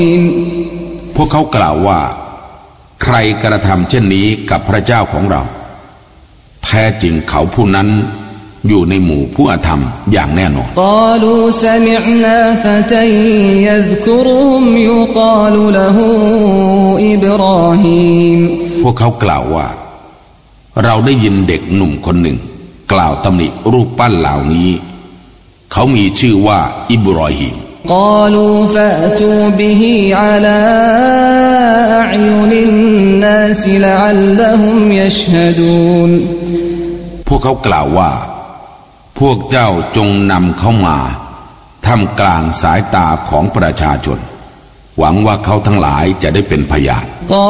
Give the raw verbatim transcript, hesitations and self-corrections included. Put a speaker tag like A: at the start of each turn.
A: พวกเขากล่าวว่าใครกระทำเช่นนี้กับพระเจ้าของเราแท้จริงเขาผู้นั้นอยู่ในหมู่ผู้อธรรมอย่างแน่นอนพวกเขากล่าวว่าเราได้ยินเด็กหนุ่มคนหนึ่งกล่าวตำหนิรูปปั้นเหล่านี้เขามีชื่อว่าอิบรอฮีม
B: قالوا فأتوا به على أعين الناس لعلهم يشهدون
A: พวกเขากล่าวว่าพวกเจ้าจงนำเขามาท่ามกลางสายตาของประชาชนหวังว่าเขาทั้งหลายจะได้เป็นพยาน